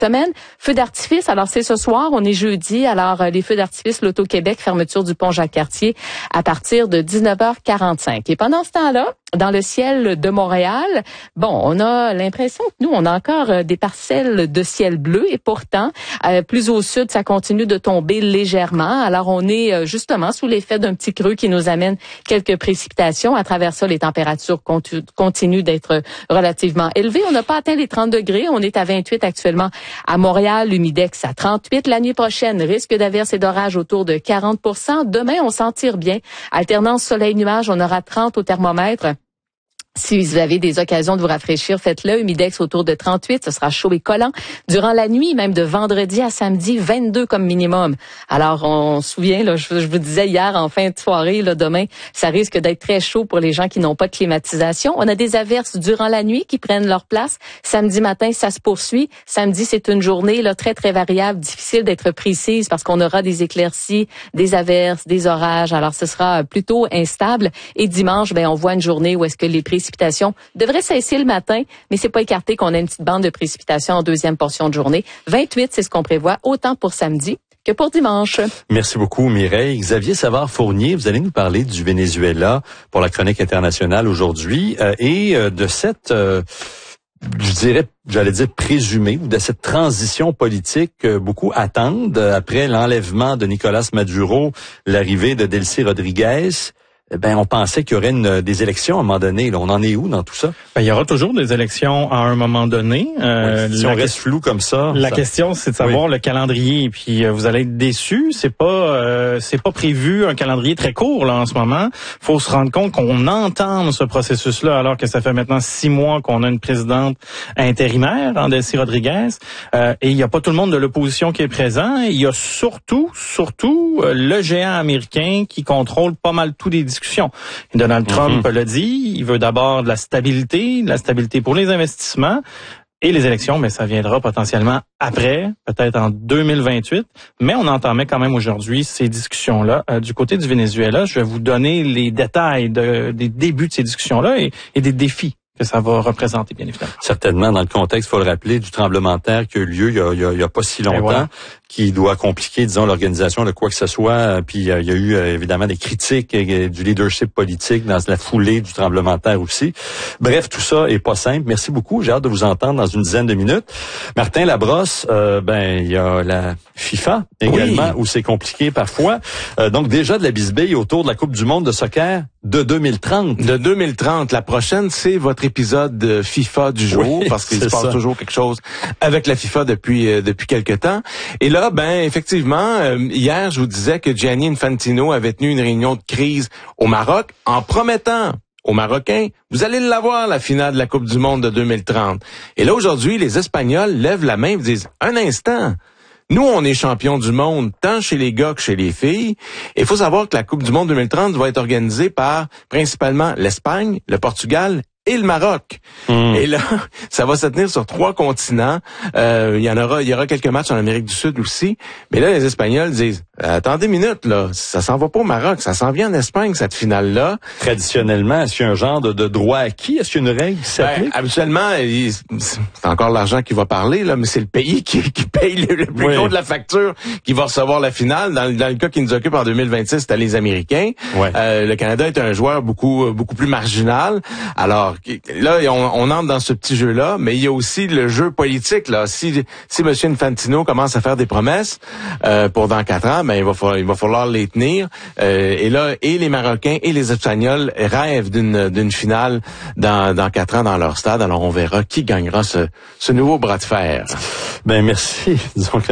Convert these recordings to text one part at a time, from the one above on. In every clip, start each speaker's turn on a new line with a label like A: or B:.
A: semaine. Feux d'artifice, alors c'est ce soir, on est jeudi, alors les feux d'artifice, l'Auto-Québec, fermeture du pont Jacques-Cartier à partir de 19h45. Et pendant ce temps-là, dans le ciel de Montréal, on a l'impression que nous, on a encore des parcelles de ciel bleu et pourtant, plus au sud, ça continue de tomber légèrement. Alors, on est justement sous l'effet d'un petit creux qui nous amène quelques précipitations. À travers ça, les températures continuent d'être relativement élevées. On n'a pas atteint les 30 degrés. On est à 28 actuellement à Montréal, l'humidex à 38. La nuit prochaine, risque d'averses et d'orages autour de 40%. Demain, on s'en tire bien. Alternance soleil-nuage, on aura 30 au thermomètre. Si vous avez des occasions de vous rafraîchir, faites-le. Humidex autour de 38, ce sera chaud et collant. Durant la nuit, même de vendredi à samedi, 22 comme minimum. Alors, on se souvient, là, je vous disais hier en fin de soirée, là, demain, ça risque d'être très chaud pour les gens qui n'ont pas de climatisation. On a des averses durant la nuit qui prennent leur place. Samedi matin, ça se poursuit. Samedi, c'est une journée là très, très variable, difficile d'être précise parce qu'on aura des éclaircies, des averses, des orages. Alors, ce sera plutôt instable. Et dimanche, on voit une journée où est-ce que les précipitations devraient cesser le matin, mais c'est pas écarté qu'on ait une petite bande de précipitations en deuxième portion de journée. 28, c'est ce qu'on prévoit, autant pour samedi que pour dimanche.
B: Merci beaucoup, Mireille. Xavier Savard-Fournier, vous allez nous parler du Venezuela pour la chronique internationale aujourd'hui et de cette... j'allais dire présumée, ou de cette transition politique que beaucoup attendent après l'enlèvement de Nicolas Maduro, l'arrivée de Delcy Rodriguez. On pensait qu'il y aurait des élections à un moment donné. Là, on en est où dans tout ça?
C: Il y aura toujours des élections à un moment donné.
B: Si on reste flou comme ça.
C: La question, c'est de savoir le calendrier. Puis vous allez être déçus. C'est pas prévu un calendrier très court là en ce moment. Faut se rendre compte qu'on entame ce processus-là alors que ça fait maintenant 6 mois qu'on a une présidente intérimaire, Delcy Rodriguez. Et il y a pas tout le monde de l'opposition qui est présent. Il y a surtout le géant américain qui contrôle pas mal tous les discussions. Donald Trump l'a dit, il veut d'abord de la stabilité pour les investissements et les élections, mais ça viendra potentiellement après, peut-être en 2028. Mais on entamait quand même aujourd'hui ces discussions-là. Du côté du Venezuela, je vais vous donner les détails des débuts de ces discussions-là et des défis que ça va représenter, bien évidemment.
B: Certainement, dans le contexte, il faut le rappeler, du tremblement de terre qui a eu lieu il y a pas si longtemps, qui doit compliquer, disons, l'organisation de quoi que ce soit. Puis il y a eu évidemment des critiques du leadership politique dans la foulée du tremblement de terre aussi. Bref, tout ça est pas simple. Merci beaucoup. J'ai hâte de vous entendre dans une dizaine de minutes. Martin Labrosse, il y a la FIFA également, où c'est compliqué parfois. Donc déjà de la bisbille autour de la Coupe du monde de soccer de 2030.
D: De 2030. La prochaine, c'est votre épisode FIFA du jour, parce qu'il se passe toujours quelque chose avec la FIFA depuis quelque temps. Et là, effectivement, hier, je vous disais que Gianni Infantino avait tenu une réunion de crise au Maroc en promettant aux Marocains, vous allez l'avoir, la finale de la Coupe du monde de 2030. Et là, aujourd'hui, les Espagnols lèvent la main et disent, un instant, nous, on est champions du monde, tant chez les gars que chez les filles. Et il faut savoir que la Coupe du monde 2030 va être organisée par principalement l'Espagne, le Portugal et le Maroc. Et là, ça va se tenir sur 3 continents. Il y aura quelques matchs en Amérique du Sud aussi. Mais là, les Espagnols disent, attendez une minute, là, ça s'en va pas au Maroc, ça s'en vient en Espagne, cette finale-là.
B: Traditionnellement, est-ce qu'il y a un genre de droit acquis? Est-ce qu'il y a une règle qui s'applique?
D: Habituellement, c'est encore l'argent qui va parler, là, mais c'est le pays qui paye le plus gros de la facture qui va recevoir la finale. Dans le cas qui nous occupe en 2026, c'était les Américains. Le Canada est un joueur beaucoup plus marginal. Alors, là, on entre dans ce petit jeu-là, mais il y a aussi le jeu politique, là. Si M. Infantino commence à faire des promesses pour dans 4 ans, il va falloir les tenir. Et là, et les Marocains et les Espagnols rêvent d'une finale dans 4 ans dans leur stade. Alors, on verra qui gagnera ce nouveau bras de fer.
B: Merci. Donc,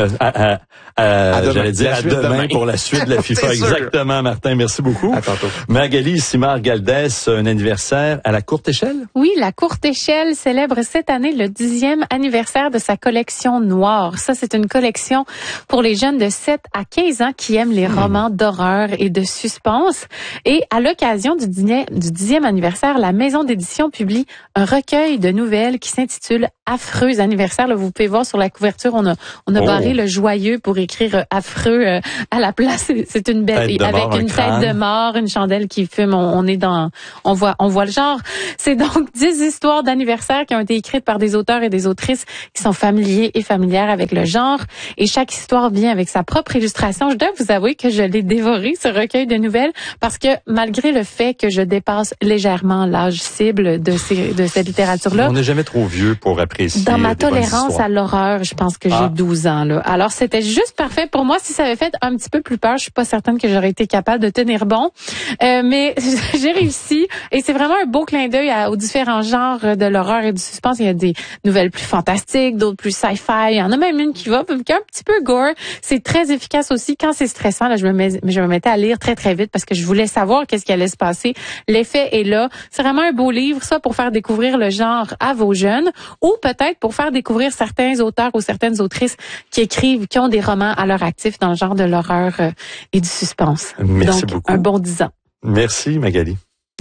B: j'allais dire à demain pour la suite de la FIFA. Exactement, Martin. Merci beaucoup.
D: À tantôt.
B: Magali Simard-Galdès, un anniversaire à la courte échelle?
E: Oui, la Courte Échelle célèbre cette année le 10e anniversaire de sa collection Noire. Ça, c'est une collection pour les jeunes de 7 à 15 ans qui aiment les romans d'horreur et de suspense. Et à l'occasion du 10e anniversaire, la maison d'édition publie un recueil de nouvelles qui s'intitule Affreux anniversaire. Là, vous pouvez voir sur la couverture, on a barré le joyeux pour écrire affreux à la place. C'est une belle avec une tête de mort, une chandelle qui fume. On voit le genre. C'est donc 10 histoires d'anniversaire qui ont été écrites par des auteurs et des autrices qui sont familiers et familières avec le genre. Et chaque histoire vient avec sa propre illustration. Je dois vous avouer que je l'ai dévoré, ce recueil de nouvelles, parce que malgré le fait que je dépasse légèrement l'âge cible de cette littérature-là.
B: On n'est jamais trop vieux pour apprécier.
E: Dans ma tolérance à l'horreur, je pense que j'ai 12 ans, là. Alors, c'était juste parfait pour moi. Si ça avait fait un petit peu plus peur, je suis pas certaine que j'aurais été capable de tenir bon. Mais j'ai réussi. Et c'est vraiment un beau clin d'œil aux différents genres de l'horreur et du suspense. Il y a des nouvelles plus fantastiques, d'autres plus sci-fi. Il y en a même une qui va un petit peu gore. C'est très efficace aussi. Quand c'est stressant, là, je me mettais à lire très, très vite parce que je voulais savoir qu'est-ce qui allait se passer. L'effet est là. C'est vraiment un beau livre, ça, pour faire découvrir le genre à vos jeunes ou peut-être pour faire découvrir certains auteurs ou certaines autrices qui ont des romans à leur actif dans le genre de l'horreur et du suspense.
B: Merci
E: Donc,
B: beaucoup.
E: Un bon 10 ans.
B: Merci, Magali.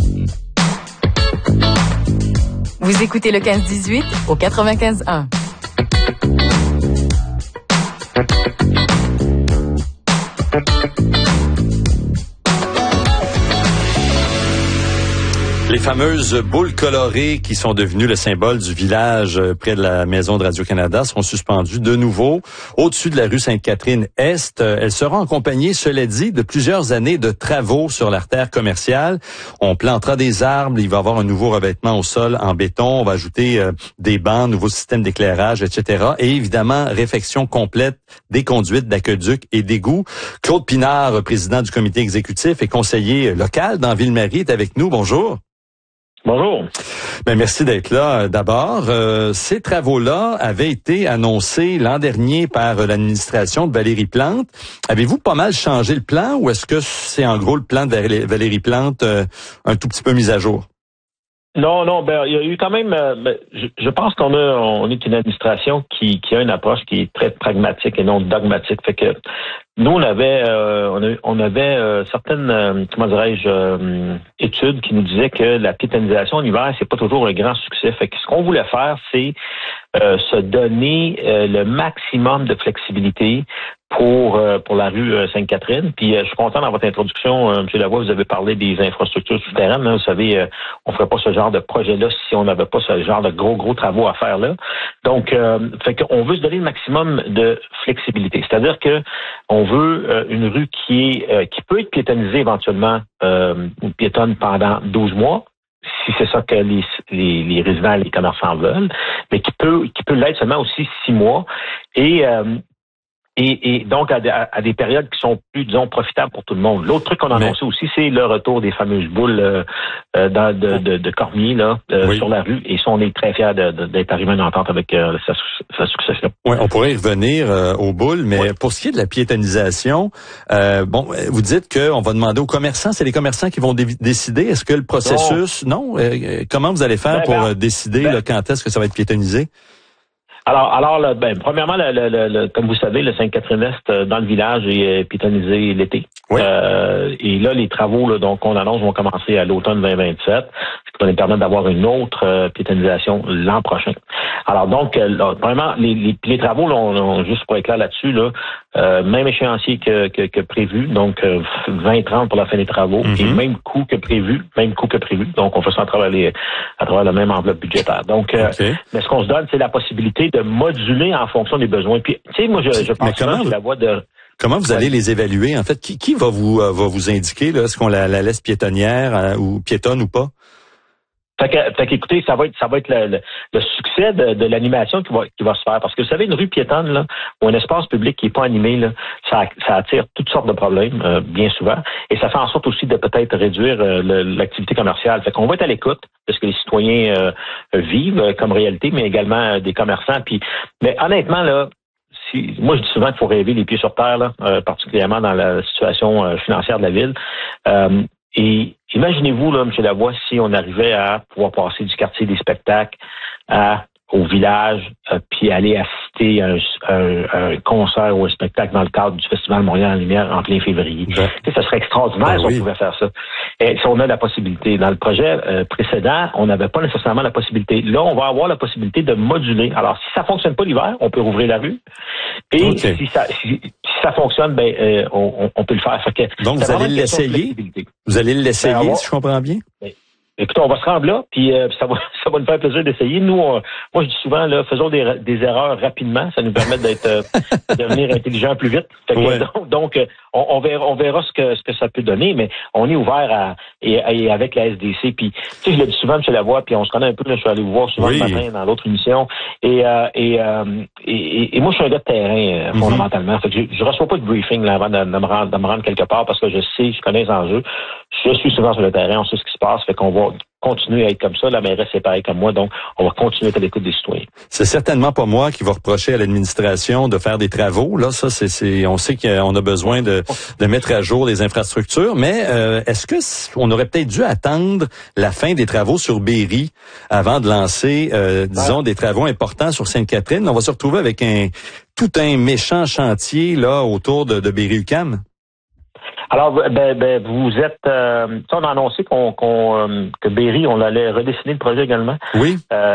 F: Vous écoutez le 15-18 au 95.1.
B: Les fameuses boules colorées qui sont devenues le symbole du village près de la maison de Radio-Canada seront suspendues de nouveau au-dessus de la rue Sainte-Catherine-Est. Elles seront accompagnées, cela dit, de plusieurs années de travaux sur l'artère commerciale. On plantera des arbres, il va y avoir un nouveau revêtement au sol en béton, on va ajouter des bancs, nouveau système d'éclairage, etc. Et évidemment, réfection complète des conduites d'aqueduc et d'égouts. Claude Pinard, président du comité exécutif et conseiller local dans Ville-Marie, est avec nous. Bonjour.
G: Bonjour.
B: Merci d'être là. D'abord, ces travaux-là avaient été annoncés l'an dernier par l'administration de Valérie Plante. Avez-vous pas mal changé le plan ou est-ce que c'est en gros le plan de Valérie Plante un tout petit peu mis à jour?
G: Non, il y a eu quand même. Je pense on est une administration qui a une approche qui est très pragmatique et non dogmatique. Fait que nous, on avait certaines, études qui nous disaient que la piétonisation en hiver, c'est pas toujours un grand succès. Fait que ce qu'on voulait faire, c'est se donner le maximum de flexibilité pour la rue Sainte-Catherine. Puis je suis content dans votre introduction, M. Lavoie, vous avez parlé des infrastructures souterraines. Hein, vous savez, on ferait pas ce genre de projet-là si on n'avait pas ce genre de gros travaux à faire là. Donc, fait qu'on veut se donner le maximum de flexibilité. C'est-à-dire que on veut une rue qui peut être piétonnisée éventuellement ou piétonne pendant 12 mois. Si c'est ça que les résidents et les commerçants veulent, mais qui peut l'être seulement aussi 6 mois. Et donc à des périodes qui sont plus, disons, profitables pour tout le monde. L'autre truc qu'on a annoncé aussi, c'est le retour des fameuses boules de Cormier là, sur la rue. Et ça, on est très fiers d'être arrivé à une entente avec sa succession.
B: Oui, on pourrait y revenir aux boules, mais pour ce qui est de la piétonisation, vous dites qu'on va demander aux commerçants, c'est les commerçants qui vont décider. Est-ce que le processus... Non. Comment vous allez faire pour décider quand est-ce que ça va être piétonisé?
G: Alors, premièrement, comme vous savez, le Sainte-Catherine-Est dans le village est piétonisé l'été.
B: Oui.
G: Et là, les travaux donc qu'on annonce vont commencer à l'automne 2027, ce qui va nous permettre d'avoir une autre piétonisation l'an prochain. Alors donc, vraiment, les travaux, là, juste pour être clair là-dessus, même échéancier que prévu, donc 20-30 pour la fin des travaux, et même coût que prévu. Donc, on fait ça à travers la même enveloppe budgétaire. Donc, mais ce qu'on se donne, c'est la possibilité de moduler en fonction des besoins. Puis, tu sais, moi, je pense que c'est la voie de...
B: Comment vous allez les évaluer? En fait, qui va vous indiquer là, est-ce qu'on la laisse piétonnière ou piétonne ou pas?
G: Fait qu'écoutez, ça va être le succès de l'animation qui va se faire. Parce que vous savez, une rue piétonne, là, ou un espace public qui est pas animé, là, ça attire toutes sortes de problèmes, bien souvent. Et ça fait en sorte aussi de peut-être réduire l'activité commerciale. Fait qu'on va être à l'écoute de ce que les citoyens vivent comme réalité, mais également des commerçants. Mais honnêtement, là, moi je dis souvent qu'il faut rêver les pieds sur terre, là, particulièrement dans la situation financière de la ville. Et imaginez-vous, là, M. Lavoie, si on arrivait à pouvoir passer du quartier des spectacles à au village, puis aller assister à un concert ou un spectacle dans le cadre du Festival Montréal en Lumière en plein février. Ça serait extraordinaire si on pouvait faire ça. Et si on a la possibilité. Dans le projet précédent, on n'avait pas nécessairement la possibilité. Là, on va avoir la possibilité de moduler. Alors, si ça fonctionne pas l'hiver, on peut rouvrir la rue. Et si ça fonctionne, on peut le faire. Fait que
B: donc, vous allez l'essayer? Vous allez l'essayer, si je comprends bien?
G: Écoutez, on va se rendre là, puis ça va nous faire plaisir d'essayer. Nous, moi je dis souvent, là, faisons des erreurs rapidement, ça nous permet de devenir intelligents plus vite. Fait que, donc, on verra ce que ça peut donner, mais on est ouvert et avec la SDC. Puis, tu sais, je le dis souvent, M. Lavoie, puis on se connaît un peu. Là, je suis allé vous voir souvent le matin dans l'autre émission. Et moi, je suis un gars de terrain fondamentalement. Fait que je reçois pas de briefing là, avant de me rendre quelque part parce que je connais les enjeux. Je suis souvent sur le terrain, on sait ce qui se passe, fait qu'on va continuer à être comme ça. La mairesse est pareil comme moi, donc on va continuer à être à l'écoute des citoyens.
B: C'est certainement pas moi qui va reprocher à l'administration de faire des travaux. Là, ça, on sait qu'on a besoin de mettre à jour les infrastructures, mais est-ce que on aurait peut-être dû attendre la fin des travaux sur Berry avant de lancer, disons, des travaux importants sur Sainte-Catherine? On va se retrouver avec tout un méchant chantier là autour de Berry-UQAM.
G: Alors, vous êtes... on a annoncé que Berry, on allait redessiner le projet également.
B: Oui.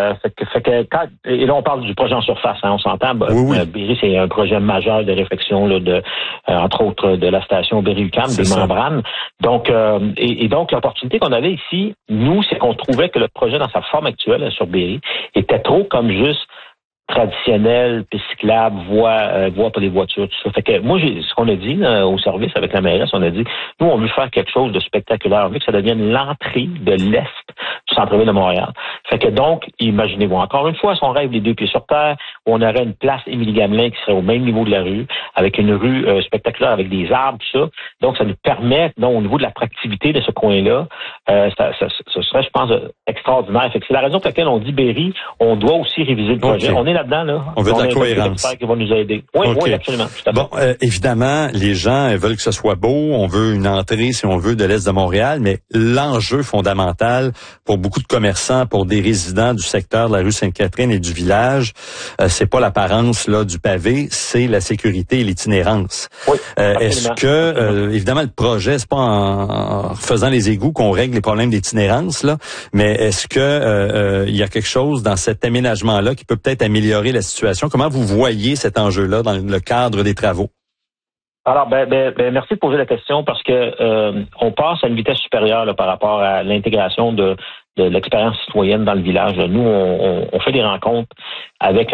G: Et là, on parle du projet en surface, hein, on s'entend.
B: Oui.
G: Berry, c'est un projet majeur de réflexion, là, entre autres, de la station Berry-UQAM, des membranes. Donc, donc, l'opportunité qu'on avait ici, nous, c'est qu'on trouvait que le projet, dans sa forme actuelle, sur Berry, était trop comme juste traditionnel, piste cyclable, voie pour les voitures, tout ça. Fait que moi, ce qu'on a dit au service avec la mairesse, on a dit, nous, on veut faire quelque chose de spectaculaire. On veut que ça devienne l'entrée de l'Est du centre-ville de Montréal. Fait que donc, imaginez-vous encore une fois, si on rêve les deux pieds sur terre, où on aurait une place Émilie-Gamelin qui serait au même niveau de la rue, avec une rue spectaculaire, avec des arbres, tout ça. Donc, ça nous permet, donc, au niveau de l'attractivité de ce coin-là, ce serait, je pense, extraordinaire. Fait que c'est la raison pour laquelle on dit Berry, on doit aussi réviser le projet. On est là-dedans, là.
B: On veut de la cohérence.
G: Qui vont nous aider. Oui, absolument.
B: Bon, évidemment, les gens veulent que ce soit beau. On veut une entrée, si on veut, de l'Est de Montréal, mais l'enjeu fondamental pour beaucoup de commerçants, pour des résidents du secteur de la rue Sainte-Catherine et du village, c'est pas l'apparence là du pavé, c'est la sécurité et l'itinérance.
G: Oui,
B: est-ce que, évidemment, le projet, c'est pas en faisant les égouts qu'on règle les problèmes d'itinérance, là, mais est-ce que il y a quelque chose dans cet aménagement-là qui peut peut-être améliorer la situation? Comment vous voyez cet enjeu-là dans le cadre des travaux?
G: Alors, merci de poser la question parce que on passe à une vitesse supérieure là, par rapport à l'intégration de l'expérience citoyenne dans le village. Nous, on fait des rencontres avec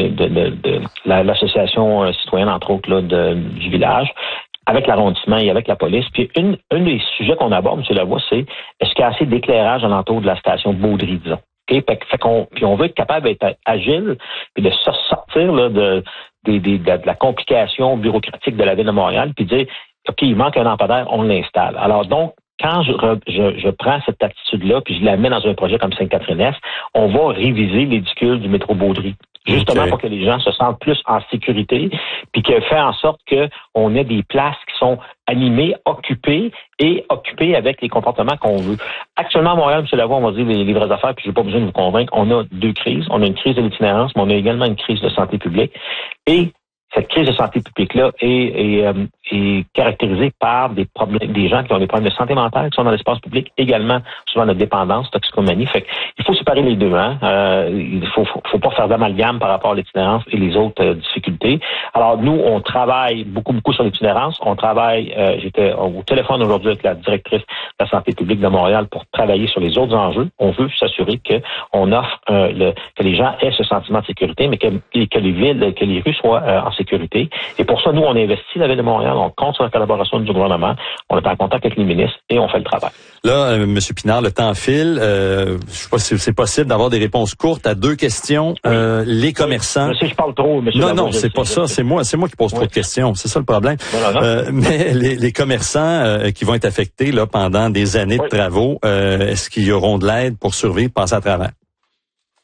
G: l'association citoyenne, entre autres, là, du village, avec l'arrondissement et avec la police. Puis, un des sujets qu'on aborde, M. Lavoie, c'est est-ce qu'il y a assez d'éclairage alentour de la station de Baudry, disons. Okay? Puis on veut être capable d'être agile et de se sortir là, de la complication bureaucratique de la Ville de Montréal, puis dire, OK, il manque un lampadaire, on l'installe. Alors donc, quand je prends cette attitude-là, puis je la mets dans un projet comme Sainte-Catherine-Est, on va réviser l'édicule du métro Baudry. Justement pour que les gens se sentent plus en sécurité, puis que fait en sorte qu'on ait des places qui sont animées, occupées avec les comportements qu'on veut. Actuellement, à Montréal, M. Lavoie, on va dire les vraies affaires, puis je n'ai pas besoin de vous convaincre, on a deux crises. On a une crise de l'itinérance, mais on a également une crise de santé publique. Et cette crise de santé publique-là est caractérisée par des gens qui ont des problèmes de santé mentale, qui sont dans l'espace public, également souvent de dépendance, toxicomanie. Fait qu'il faut séparer les deux. Hein? Il faut pas faire d'amalgame par rapport à l'itinérance et les autres difficultés. Alors nous, on travaille beaucoup sur l'itinérance. On travaille, j'étais au téléphone aujourd'hui avec la directrice de la santé publique de Montréal pour travailler sur les autres enjeux. On veut s'assurer qu'on offre que les gens aient ce sentiment de sécurité, mais que les villes, que les rues soient en sécurité. Et pour ça, nous, on investit la Ville de Montréal, on compte sur la collaboration du gouvernement, on est en contact avec les ministres et on fait le travail.
B: Là, M. Pinard, le temps file. Je sais pas si c'est possible d'avoir des réponses courtes à deux questions. Oui. Les commerçants...
G: Si je parle trop, M.
B: Non, c'est pas ça. C'est moi qui pose trop de questions. C'est ça le problème. Mais les commerçants qui vont être affectés là pendant des années de travaux, est-ce qu'ils auront de l'aide pour survivre, passer à travers?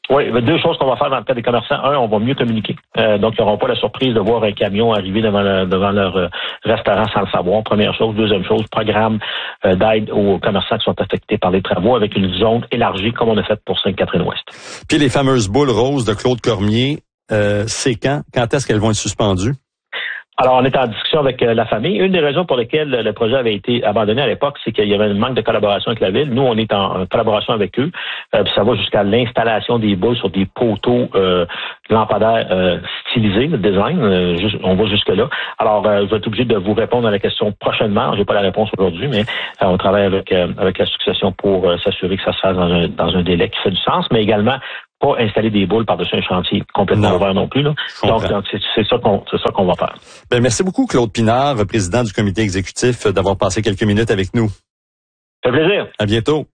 G: Oui, deux choses qu'on va faire dans le cas des commerçants. Un, on va mieux communiquer. Donc, ils n'auront pas la surprise de voir un camion arriver devant leur restaurant sans le savoir. Première chose. Deuxième chose, programme d'aide aux commerçants qui sont affectés par les travaux avec une zone élargie comme on a fait pour Sainte-Catherine-Ouest.
B: Puis les fameuses boules roses de Claude Cormier, c'est quand? Quand est-ce qu'elles vont être suspendues?
G: Alors, on est en discussion avec la famille. Une des raisons pour lesquelles le projet avait été abandonné à l'époque, c'est qu'il y avait un manque de collaboration avec la ville. Nous, on est en collaboration avec eux. Puis ça va jusqu'à l'installation des boules sur des poteaux lampadaires stylisés, le design. On va jusque-là. Alors, je vais être obligé de vous répondre à la question prochainement. J'ai pas la réponse aujourd'hui, mais on travaille avec la succession pour s'assurer que ça se fasse dans un délai qui fait du sens, mais également pas installer des boules par-dessus un chantier complètement ouvert non plus. Là. Donc c'est ça qu'on va faire.
B: Ben, merci beaucoup, Claude Pinard, président du comité exécutif, d'avoir passé quelques minutes avec nous.
G: Ça fait plaisir.
B: À bientôt.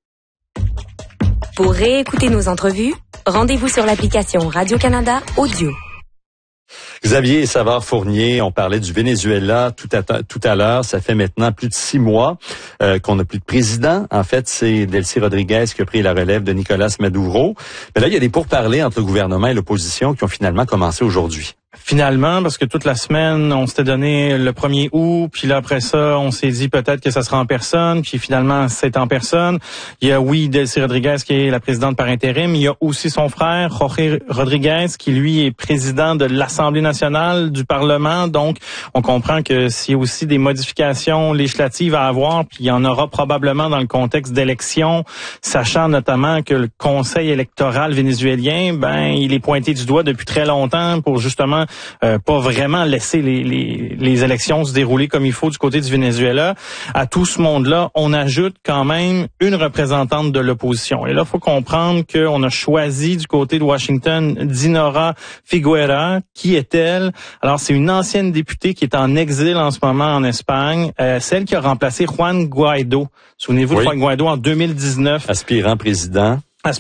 F: Pour réécouter nos entrevues, rendez-vous sur l'application Radio-Canada Audio.
B: Xavier Savard-Fournier, on parlait du Venezuela tout à l'heure. Ça fait maintenant plus de 6 mois qu'on n'a plus de président. En fait, c'est Delcy Rodriguez qui a pris la relève de Nicolás Maduro. Mais là, il y a des pourparlers entre le gouvernement et l'opposition qui ont finalement commencé aujourd'hui.
C: Finalement, parce que toute la semaine, on s'était donné le 1er août, puis là, après ça, on s'est dit peut-être que ça sera en personne, puis finalement, c'est en personne. Il y a, Delcy Rodriguez, qui est la présidente par intérim. Il y a aussi son frère, Jorge Rodriguez, qui, lui, est président de l'Assemblée nationale du Parlement. Donc, on comprend que s'il y a aussi des modifications législatives à avoir, puis il y en aura probablement dans le contexte d'élections, sachant notamment que le Conseil électoral vénézuélien, il est pointé du doigt depuis très longtemps pour justement pas vraiment laisser les élections se dérouler comme il faut du côté du Venezuela. À tout ce monde-là, on ajoute quand même une représentante de l'opposition. Et là, il faut comprendre qu'on a choisi du côté de Washington Dinora Figueira. Qui est-elle? Alors, c'est une ancienne députée qui est en exil en ce moment en Espagne, celle qui a remplacé Juan Guaidó. Souvenez-vous de Juan Guaidó en 2019.
B: Aspirant président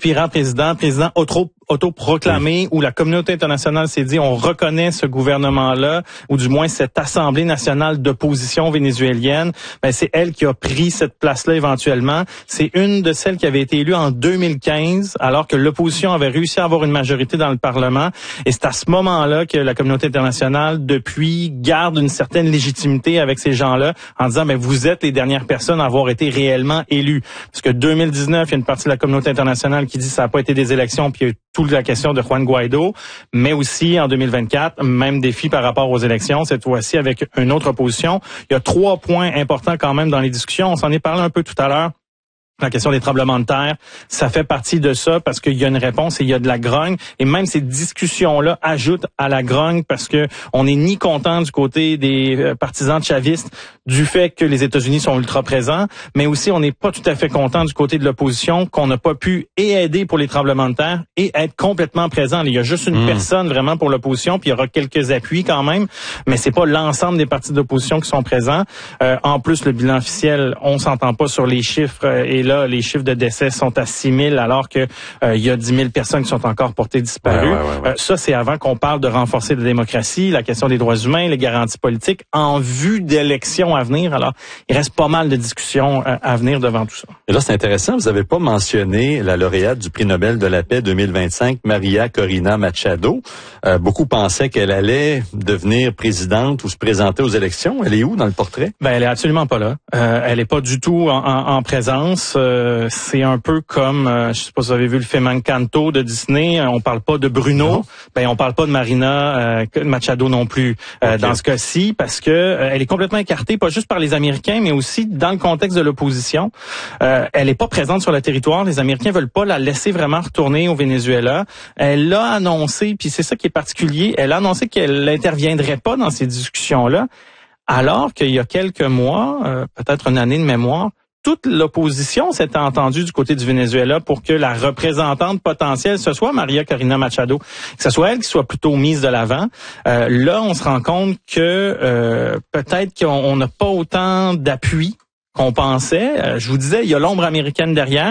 B: autoproclamé, où la communauté internationale s'est dit on reconnaît ce gouvernement-là, ou du moins cette assemblée nationale d'opposition vénézuélienne. C'est elle qui a pris cette place-là éventuellement. C'est une de celles qui avait été élue en 2015, alors que l'opposition avait réussi à avoir une majorité dans le Parlement. Et c'est à ce moment-là que la communauté internationale, depuis, garde une certaine légitimité avec ces gens-là, en disant vous êtes les dernières personnes à avoir été réellement élues. Parce que 2019, il y a une partie de la communauté internationale qui dit ça n'a pas été des élections, puis il y a eu toute la question de Juan Guaidó, mais aussi en 2024, même défi par rapport aux élections, cette fois-ci avec une autre opposition. Il y a 3 points importants quand même dans les discussions. On s'en est parlé un peu tout à l'heure. La question des tremblements de terre, ça fait partie de ça parce qu'il y a une réponse et il y a de la grogne. Et même ces discussions-là ajoutent à la grogne parce que on n'est ni content du côté des partisans chavistes du fait que les États-Unis sont ultra présents, mais aussi on n'est pas tout à fait content du côté de l'opposition qu'on n'a pas pu aider pour les tremblements de terre et être complètement présent. Il y a juste une personne vraiment pour l'opposition, puis il y aura quelques appuis quand même, mais c'est pas l'ensemble des partis d'opposition qui sont présents. En plus, le bilan officiel, on s'entend pas sur les chiffres et là, les chiffres de décès sont à 6 000 alors que il y a 10 000 personnes qui sont encore portées disparues. Ça, c'est avant qu'on parle de renforcer la démocratie, la question des droits humains, les garanties politiques en vue d'élections à venir. Alors, il reste pas mal de discussions à venir devant tout ça. Et là, c'est intéressant. Vous n'avez pas mentionné la lauréate du prix Nobel de la paix 2025, Maria Corina Machado. Beaucoup pensaient qu'elle allait devenir présidente ou se présenter aux élections. Elle est où dans le portrait?
C: Elle est absolument pas là. Elle est pas du tout en présence. C'est un peu comme, je sais pas si vous avez vu le film Encanto de Disney. On parle pas de Bruno. On parle pas de Marina Machado non plus dans ce cas-ci parce que elle est complètement écartée, pas juste par les Américains, mais aussi dans le contexte de l'opposition. Elle est pas présente sur le territoire. Les Américains veulent pas la laisser vraiment retourner au Venezuela. Elle a annoncé, puis c'est ça qui est particulier, elle a annoncé qu'elle n'interviendrait pas dans ces discussions-là, alors qu'il y a quelques mois, peut-être une année de mémoire, toute l'opposition s'était entendue du côté du Venezuela pour que la représentante potentielle, ce soit Maria Corina Machado, que ce soit elle qui soit plutôt mise de l'avant. Là, on se rend compte que peut-être qu'on n'a pas autant d'appui qu'on pensait. Je vous disais, il y a l'ombre américaine derrière, puis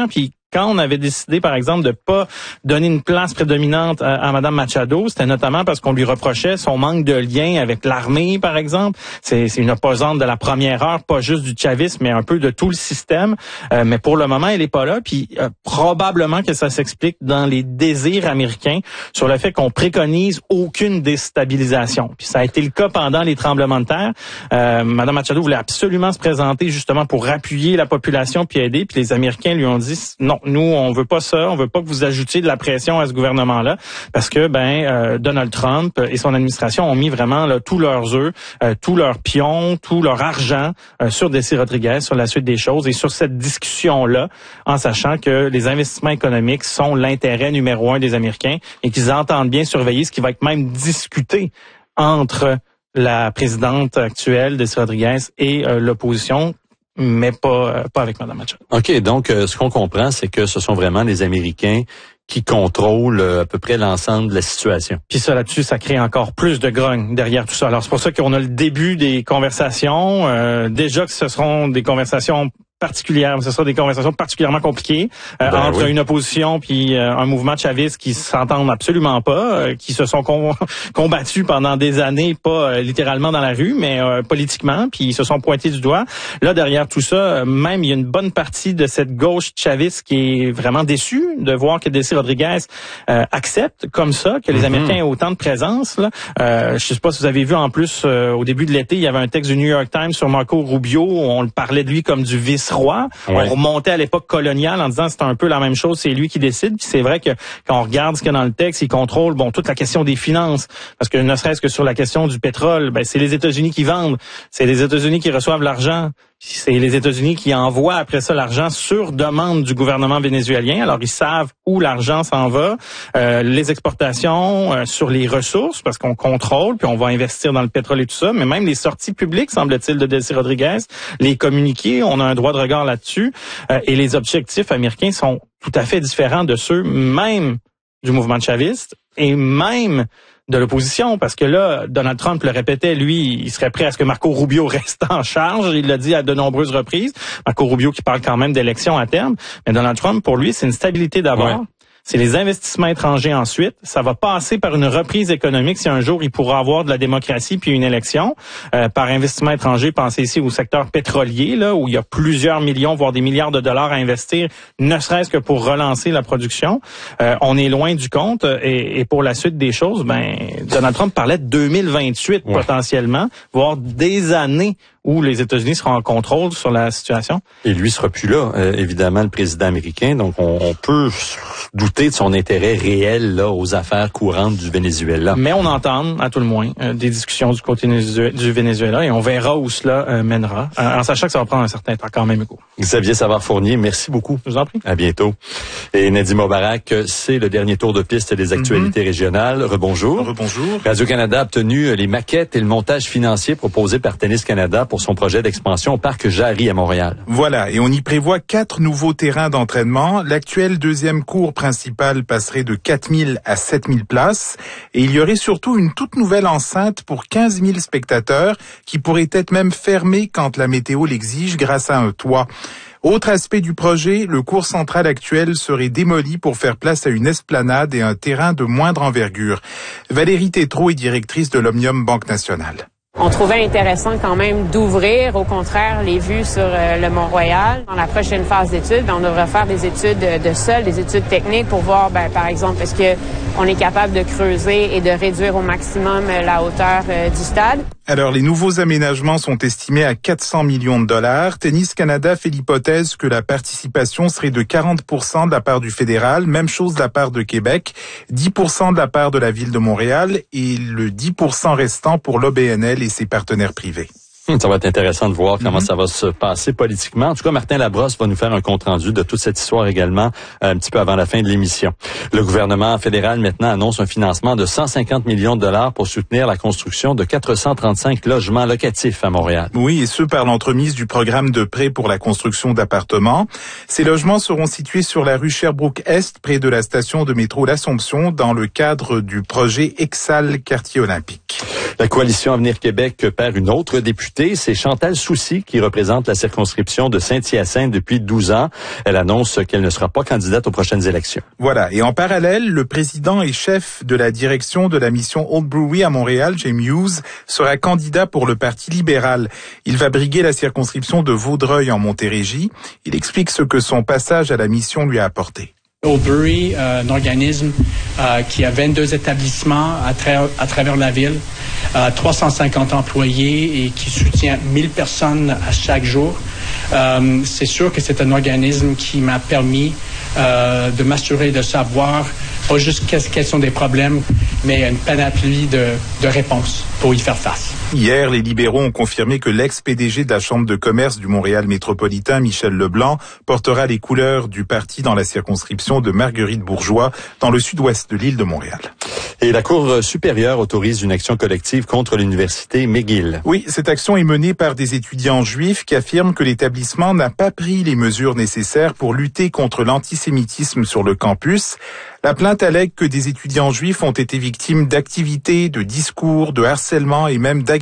C: Quand on avait décidé, par exemple, de pas donner une place prédominante à Mme Machado, c'était notamment parce qu'on lui reprochait son manque de lien avec l'armée, par exemple. C'est une opposante de la première heure, pas juste du chavisme, mais un peu de tout le système. Mais pour le moment, elle est pas là. Puis probablement que ça s'explique dans les désirs américains sur le fait qu'on préconise aucune déstabilisation. Puis ça a été le cas pendant les tremblements de terre. Mme Machado voulait absolument se présenter justement pour appuyer la population puis aider. Puis les Américains lui ont dit non. Nous, on veut pas ça. On veut pas que vous ajoutiez de la pression à ce gouvernement-là, parce que Donald Trump et son administration ont mis vraiment là, tous leurs œufs, tous leurs pions, tout leur argent sur Désiré Rodriguez, sur la suite des choses et sur cette discussion-là, en sachant que les investissements économiques sont l'intérêt numéro 1 des Américains et qu'ils entendent bien surveiller ce qui va être même discuté entre la présidente actuelle, Désiré Rodriguez, et l'opposition, mais pas avec Mme Machado.
B: OK, donc ce qu'on comprend, c'est que ce sont vraiment les Américains qui contrôlent à peu près l'ensemble de la situation.
C: Puis ça, là-dessus, ça crée encore plus de grogne derrière tout ça. Alors, c'est pour ça qu'on a le début des conversations. Déjà que ce seront des conversations particulières, ce sera des conversations particulièrement compliquées entre une opposition puis un mouvement chaviste qui s'entendent absolument pas, qui se sont combattus pendant des années, pas littéralement dans la rue, mais politiquement, puis ils se sont pointés du doigt. Là, derrière tout ça, même il y a une bonne partie de cette gauche chaviste qui est vraiment déçue de voir que Désiré Rodriguez accepte comme ça, que les Américains aient autant de présence. Là. Je sais pas si vous avez vu en plus, au début de l'été, il y avait un texte du New York Times sur Marco Rubio où on le parlait de lui comme du vice-roi. On remontait à l'époque coloniale en disant c'est un peu la même chose, c'est lui qui décide. Puis c'est vrai que quand on regarde ce qu'il y a dans le texte, il contrôle toute la question des finances. Parce que ne serait-ce que sur la question du pétrole, c'est les États-Unis qui vendent, c'est les États-Unis qui reçoivent l'argent. C'est les États-Unis qui envoient après ça l'argent sur demande du gouvernement vénézuélien. Alors, ils savent où l'argent s'en va. Les exportations sur les ressources, parce qu'on contrôle, puis on va investir dans le pétrole et tout ça. Mais même les sorties publiques, semble-t-il, de Désiré Rodriguez, les communiqués, on a un droit de regard là-dessus. Et les objectifs américains sont tout à fait différents de ceux même du mouvement chaviste et même de l'opposition, parce que là, Donald Trump le répétait, lui, il serait prêt à ce que Marco Rubio reste en charge. Il l'a dit à de nombreuses reprises. Marco Rubio qui parle quand même d'élections à terme. Mais Donald Trump, pour lui, c'est une stabilité d'abord. Ouais. C'est les investissements étrangers ensuite. Ça va passer par une reprise économique si un jour il pourra avoir de la démocratie puis une élection. Par investissement étranger, pensez ici au secteur pétrolier, là, où il y a plusieurs millions, voire des milliards de dollars à investir, ne serait-ce que pour relancer la production. On est loin du compte. Et pour la suite des choses, Donald Trump parlait de 2028 potentiellement, voire des années où les États-Unis seront en contrôle sur la situation.
B: Et lui sera plus là, évidemment, le président américain. Donc, on peut douter de son intérêt réel là aux affaires courantes du Venezuela.
C: Mais on entend, à tout le moins, des discussions du côté du Venezuela et on verra où cela mènera, en sachant que ça va prendre un certain temps quand même.
B: Xavier Savard-Fournier, merci beaucoup.
C: Je vous en prie.
B: À bientôt. Et Nadim Mobarak, c'est le dernier tour de piste des actualités régionales. Rebonjour.
H: Rebonjour.
B: Radio-Canada a obtenu les maquettes et le montage financier proposés par Tennis Canada pour son projet d'expansion au parc Jarry à Montréal.
H: Voilà, et on y prévoit 4 nouveaux terrains d'entraînement. L'actuelle deuxième cour principale passerait de 4000 à 7000 places. Et il y aurait surtout une toute nouvelle enceinte pour 15 000 spectateurs qui pourrait être même fermée quand la météo l'exige grâce à un toit. Autre aspect du projet, le court central actuel serait démoli pour faire place à une esplanade et un terrain de moindre envergure. Valérie Tétrault est directrice de l'Omnium Banque Nationale.
I: On trouvait intéressant quand même d'ouvrir, au contraire, les vues sur le Mont-Royal. Dans la prochaine phase d'études, on devrait faire des études de sol, des études techniques pour voir, par exemple, est-ce qu'on est capable de creuser et de réduire au maximum la hauteur du stade.
H: Alors, les nouveaux aménagements sont estimés à 400 millions de dollars. Tennis Canada fait l'hypothèse que la participation serait de 40% de la part du fédéral, même chose de la part de Québec, 10% de la part de la ville de Montréal et le 10% restant pour l'OBNL et ses partenaires privés.
B: Ça va être intéressant de voir comment ça va se passer politiquement. En tout cas, Martin Labrosse va nous faire un compte-rendu de toute cette histoire également un petit peu avant la fin de l'émission. Le gouvernement fédéral maintenant annonce un financement de 150 millions de dollars pour soutenir la construction de 435 logements locatifs à Montréal.
H: Oui, et ce par l'entremise du programme de prêt pour la construction d'appartements. Ces logements seront situés sur la rue Sherbrooke-Est, près de la station de métro L'Assomption, dans le cadre du projet Exal Quartier Olympique.
B: La coalition Avenir Québec perd une autre députée députée, c'est Chantal Soucy qui représente la circonscription de Saint-Hyacinthe depuis 12 ans. Elle annonce qu'elle ne sera pas candidate aux prochaines élections.
H: Voilà. Et en parallèle, le président et chef de la direction de la mission Old Brewery à Montréal, James Hughes, sera candidat pour le Parti libéral. Il va briguer la circonscription de Vaudreuil en Montérégie. Il explique ce que son passage à la mission lui a apporté.
J: Old Brewery, un organisme qui a 22 établissements à travers la ville, 350 employés et qui soutient 1000 personnes à chaque jour. C'est sûr que c'est un organisme qui m'a permis de m'assurer de savoir pas juste quels sont des problèmes, mais une panoplie de réponses pour y faire face.
H: Hier, les libéraux ont confirmé que l'ex-PDG de la Chambre de commerce du Montréal métropolitain, Michel Leblanc, portera les couleurs du parti dans la circonscription de Marguerite-Bourgeois, dans le sud-ouest de l'île de Montréal.
B: Et la Cour supérieure autorise une action collective contre l'université McGill.
H: Oui, cette action est menée par des étudiants juifs qui affirment que l'établissement n'a pas pris les mesures nécessaires pour lutter contre l'antisémitisme sur le campus. La plainte allègue que des étudiants juifs ont été victimes d'activités, de discours, de harcèlement et même d'agressions